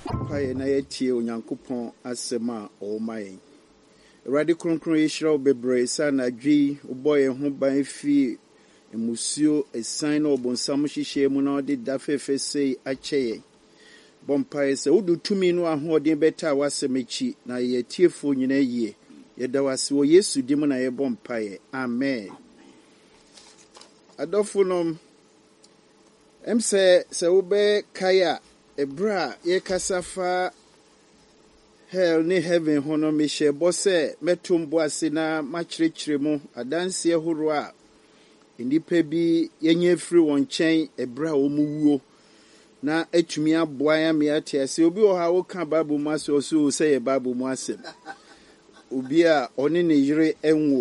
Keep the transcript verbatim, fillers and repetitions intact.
Paye na yetie Onyankopɔn asɛm a ɔwɔ yen. Awurade kronkron yɛhyira wo bebree sa na dwi wobɔ yɛn ho ban fi emusuo esan na ɔbonsam hyehyɛ mu na ɔde da fefe sei akyɛ yɛn. Bompae sɛ wodu tumi no ahoɔden bɛta wasɛm akyi na yɛtiefo nyina yie. Yɛda wase wɔ Yesu dim na yɛbɔ mpae. Amen. Adɔfo nom em sɛ sɛ wobɛ kaya ebra yɛkasa fa hell ne heaven ho no mehyɛ bɔ sɛ mɛtom bo ase na makyerɛkyerɛ mu adanse ahorow a nnipa bi yɛnyɛ firi wɔn nkyɛn ebra wɔ mu wuo na atumi aboa ya me ate ase obi wɔ ha woka Bible mu ase ɔso sɛ yɛ Bible mu asɛm obi a ɔne ne yere enwo